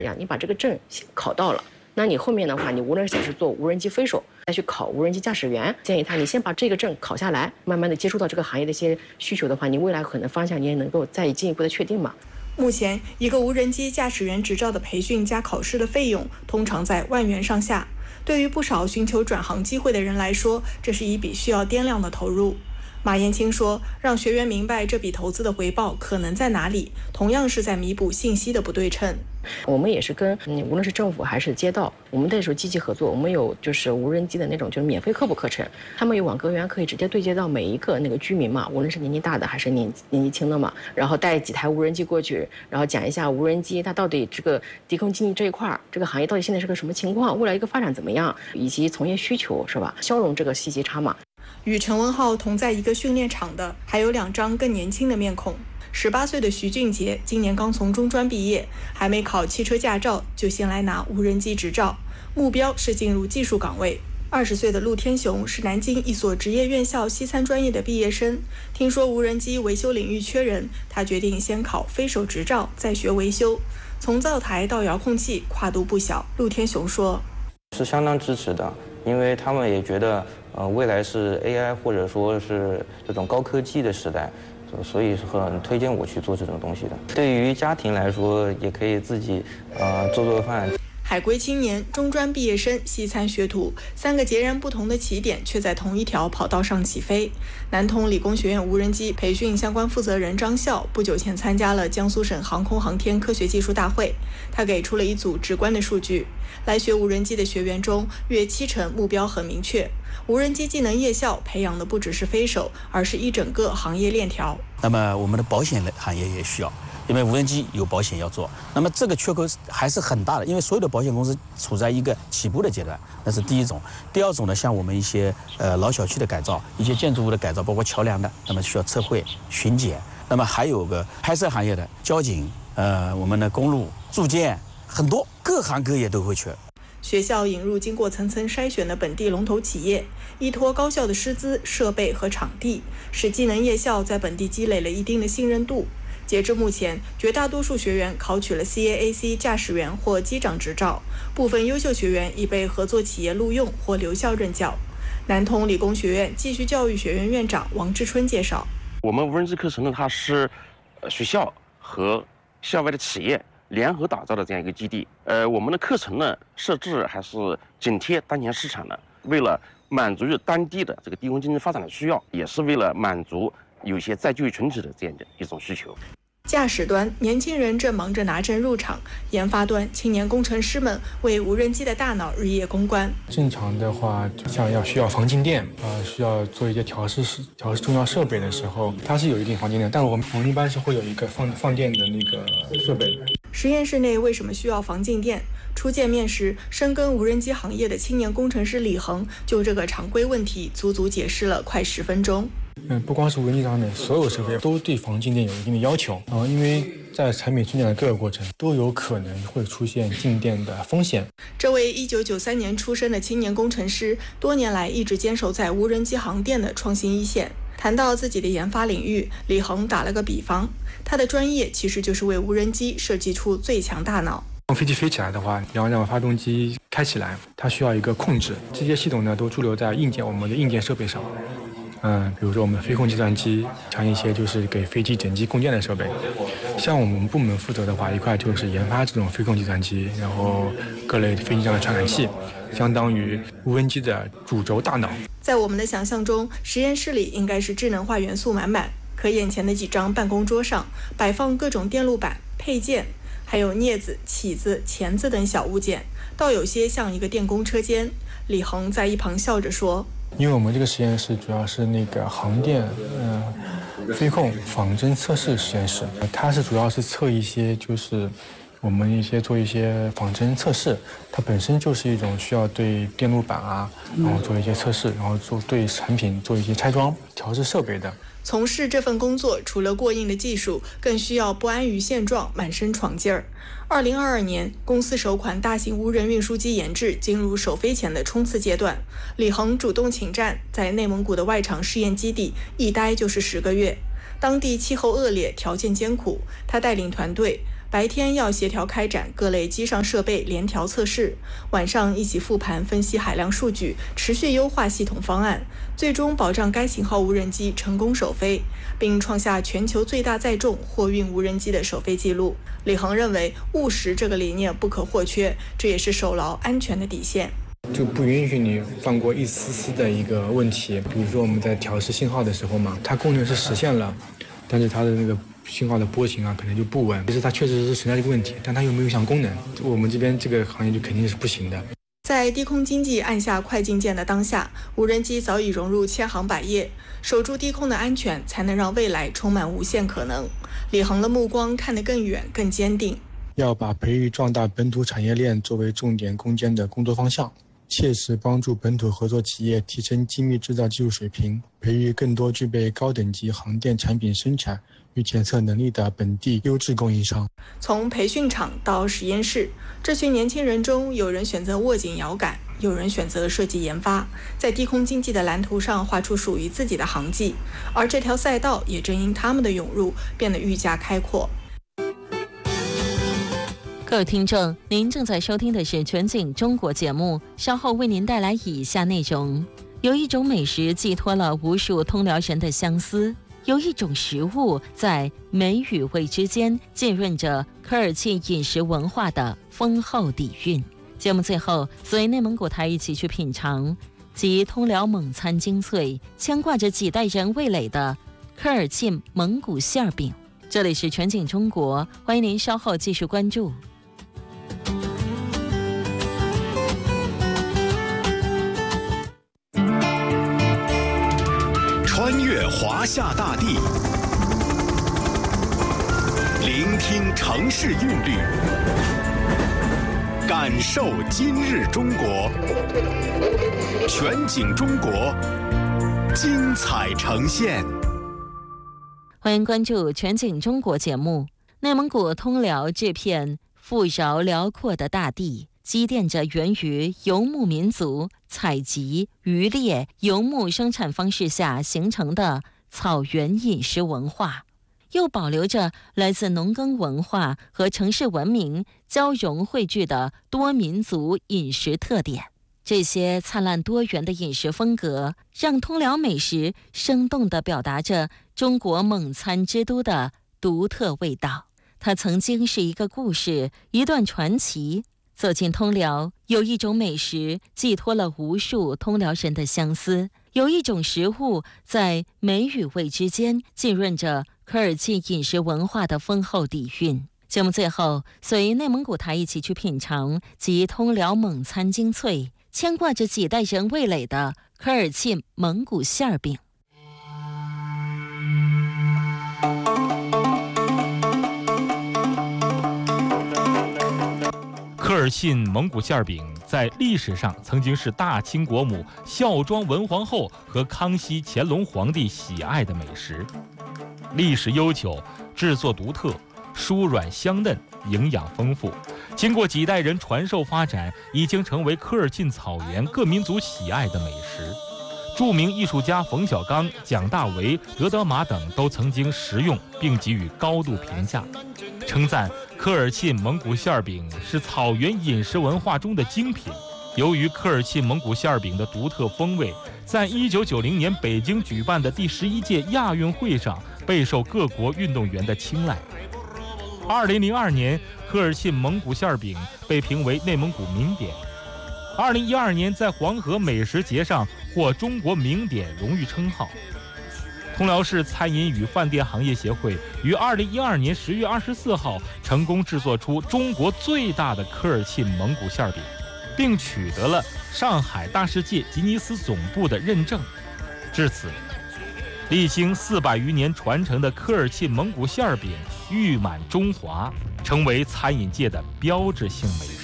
你把这个证先考到了，那你后面的话，你无论是做无人机飞手，再去考无人机驾驶员，建议他你先把这个证考下来，慢慢的接触到这个行业的一些需求的话，你未来可能方向你也能够再进一步的确定嘛。 目前，一个无人机驾驶员执照的培训加考试的费用通常在1万元上下。对于不少寻求转行机会的人来说，这是一笔需要掂量的投入。马延青说，让学员明白这笔投资的回报可能在哪里，同样是在弥补信息的不对称。 我们也是跟无论是政府还是街道，我们那时候积极合作，我们有就是无人机的那种就是免费科普课程，他们有网格员可以直接对接到每一个那个居民嘛，无论是年纪大的还是年纪轻的嘛，然后带几台无人机过去，然后讲一下无人机它到底这个低空经济这一块这个行业到底现在是个什么情况，未来一个发展怎么样，以及从业需求是吧，消融这个信息差嘛。 与陈文浩同在一个训练场的还有2张更年轻的面孔。18岁的徐俊杰今年刚从中专毕业，还没考汽车驾照就先来拿无人机执照，目标是进入技术岗位。20岁的陆天雄是南京一所职业院校西餐专业的毕业生，听说无人机维修领域缺人，他决定先考飞手执照，再学维修。从灶台到遥控器跨度不小，陆天雄说是相当支持的，因为他们也觉得未来是 AI 或者说是这种高科技的时代，所以是很推荐我去做这种东西的。对于家庭来说，也可以自己做做饭。 海归青年、中专毕业生、西餐学徒，3个截然不同的起点，却在同一条跑道上起飞。南通理工学院无人机培训相关负责人张笑不久前参加了江苏省航空航天科学技术大会，他给出了一组直观的数据：来学无人机的学员中，约70%目标很明确。无人机技能夜校培养的不只是飞手，而是一整个行业链条。 那么我们的保险行业也需要，因为无人机有保险要做，那么这个缺口还是很大的，因为所有的保险公司处在一个起步的阶段，那是第一种。第二种呢，像我们一些老小区的改造，一些建筑物的改造，包括桥梁的，那么需要测绘、巡检。那么还有个拍摄行业的交警，我们的公路、住建，很多各行各业都会缺。 学校引入经过层层筛选的本地龙头企业，依托高校的师资、设备和场地，使技能夜校在本地积累了一定的信任度。截至目前，绝大多数学员考取了 CAAC 驾驶员或机长执照，部分优秀学员已被合作企业录用或留校任教。南通理工学院继续教育学院院长王志春介绍， 我们无人机课程呢，它是学校和校外的企业联合打造的这样一个基地。我们的课程呢设置还是紧贴当前市场的，为了满足于当地的这个低空经济发展的需要，也是为了满足有些在就业群体的这样的一种需求。 驾驶端，年轻人正忙着拿证入场；研发端，青年工程师们为无人机的大脑日夜攻关。 正常的话，像需要防静电需要做一些调试重要设备的时候，它是有一定防静电，但我们一般是会有一个放电的那个设备。 实验室内为什么需要防静电？初见面时，深耕无人机行业的青年工程师李恒就这个常规问题足足解释了快10分钟。 不光是无人机上面所有设备都对防静电有一定的要求因为在产品生产的各个过程都有可能会出现静电的风险。 这位1993年出生的青年工程师，多年来一直坚守在无人机航电的创新一线。谈到自己的研发领域，李恒打了个比方，他的专业其实就是为无人机设计出最强大脑。 飞机飞起来的话，你要让发动机开起来，它需要一个控制，这些系统呢都驻留在我们的硬件设备上。比如说我们的飞控计算机，像一些就是给飞机整机供电的设备。像我们部门负责的话，一块就是研发这种飞控计算机，然后各类飞机上的传感器，相当于无人机的主轴大脑。 在我们的想象中，实验室里应该是智能化元素满满，可眼前的几张办公桌上摆放各种电路板、配件，还有镊子、起子、钳子等小物件，倒有些像一个电工车间。李恒在一旁笑着说， 因为我们这个实验室主要是那个航电飞控仿真测试实验室，它是主要是测一些就是我们做一些仿真测试，它本身就是一种需要对电路板然后做一些测试，然后对产品做一些拆装调试设备的。 从事这份工作，除了过硬的技术，更需要不安于现状，满身闯劲儿。2022年，公司首款大型无人运输机研制进入首飞前的冲刺阶段。李恒主动请战，在内蒙古的外场试验基地一待就是10个月。当地气候恶劣，条件艰苦，他带领团队白天要协调开展各类机上设备联调测试，晚上一起复盘分析海量数据，持续优化系统方案，最终保障该型号无人机成功首飞，并创下全球最大载重货运无人机的首飞记录。李恒认为，务实这个理念不可或缺，这也是守牢安全的底线。 就不允许你放过一丝丝的一个问题，比如说我们在调试信号的时候嘛，它功能是实现了，但是它的那个信号的波形啊可能就不稳，其实它确实是存在这个问题，但它又没有项功能，我们这边这个行业就肯定是不行的。 在低空经济按下快进键的当下，无人机早已融入千行百业，守住低空的安全，才能让未来充满无限可能。李恒的目光看得更远更坚定， 要把培育壮大本土产业链作为重点攻坚的工作方向，切实帮助本土合作企业提升精密制造技术水平，培育更多具备高等级航电产品生产与检测能力的本地优质供应商。 从培训场到实验室，这群年轻人中，有人选择握紧摇杆，有人选择设计研发，在低空经济的蓝图上画出属于自己的航迹，而这条赛道也正因他们的涌入变得愈加开阔。 各位听众，您正在收听的是全景中国节目，稍后为您带来以下内容。有一种美食寄托了无数通辽人的相思，有一种食物在美与味之间浸润着科尔沁饮食文化的丰厚底蕴。节目最后，随内蒙古台一起去品尝集通辽蒙餐精粹，牵挂着几代人味蕾的科尔沁蒙古馅饼。这里是全景中国，欢迎您稍后继续关注。 穿越华夏大地，聆听城市韵律，感受今日中国。全景中国，精彩呈现。 欢迎关注全景中国节目。内蒙古通辽这片富饶辽阔的大地，积淀着源于游牧民族采集、渔猎、游牧生产方式下形成的草原饮食文化，又保留着来自农耕文化和城市文明交融汇聚的多民族饮食特点。这些灿烂多元的饮食风格，让通辽美食生动地表达着中国蒙餐之都的独特味道。它曾经是一个故事，一段传奇。走进通辽，有一种美食寄托了无数通辽人的相思，有一种食物在美与味之间浸润着科尔沁饮食文化的丰厚底蕴。节目最后，随内蒙古台一起去品尝集通辽蒙餐精粹，牵挂着几代人味蕾的科尔沁蒙古馅饼。 科尔沁蒙古馅饼在历史上曾经是大清国母孝庄文皇后和康熙、乾隆皇帝喜爱的美食，历史悠久，制作独特，酥软香嫩，营养丰富。经过几代人传授发展，已经成为科尔沁草原各民族喜爱的美食。著名艺术家冯小刚、蒋大为、德德玛等都曾经食用并给予高度评价，称赞科尔沁蒙古馅饼是草原饮食文化中的精品。由于科尔沁蒙古馅饼的独特风味，在1990年北京举办的第11届亚运会上备受各国运动员的青睐。2002年，科尔沁蒙古馅饼被评为内蒙古名点。2012年，在黄河美食节上获中国名点荣誉称号。通辽市餐饮与饭店行业协会于2012年10月24号成功制作出中国最大的科尔沁蒙古馅饼，并取得了上海大世界吉尼斯总部的认证。至此，历经400余年传承的科尔沁蒙古馅饼誉满中华，成为餐饮界的标志性美食。